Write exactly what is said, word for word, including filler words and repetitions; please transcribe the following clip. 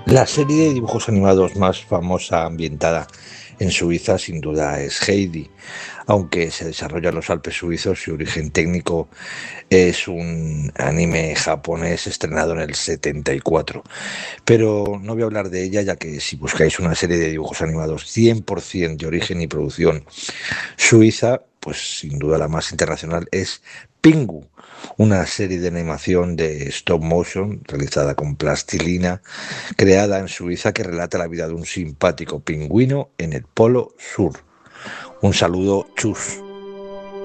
La serie de dibujos animados más famosa ambientada en Suiza sin duda es Heidi, aunque se desarrolla en los Alpes suizos, su origen técnico es un anime japonés estrenado en el setenta y cuatro. Pero no voy a hablar de ella, ya que si buscáis una serie de dibujos animados cien por ciento de origen y producción suiza, pues sin duda la más internacional es Pingu, una serie de animación de stop motion realizada con plastilina, creada en Suiza, que relata la vida de un simpático pingüino en el Polo Sur. Un saludo, chus.